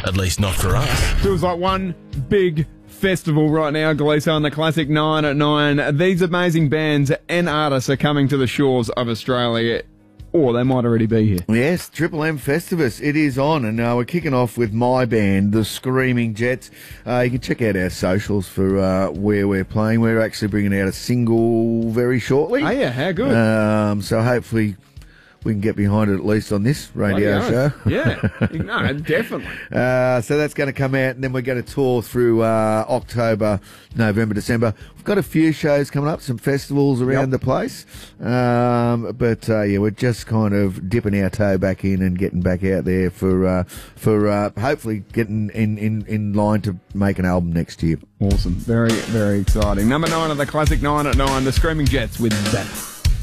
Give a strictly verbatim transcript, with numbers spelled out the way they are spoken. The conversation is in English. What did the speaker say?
At least not for us. Feels like one big festival right now, Gleeso, on the Classic nine at nine. These amazing bands and artists are coming to the shores of Australia. Or they might already be here. Yes, Triple M Festivus, it is on, and uh, we're kicking off with my band, the Screaming Jets. Uh, you can check out our socials for uh, where we're playing. We're actually bringing out a single very shortly. Oh yeah, how good. Um, so hopefully we can get behind it at least on this radio Bloody show. oath. Yeah, no, definitely. Uh, so that's going to come out, and then we're going to tour through uh, October, November, December. We've got a few shows coming up, some festivals around Yep. the place. Um, but uh, yeah, we're just kind of dipping our toe back in and getting back out there for uh, for uh, hopefully getting in, in, in line to make an album next year. Awesome. Very, very exciting. Number nine of the Classic nine at nine, the Screaming Jets with that.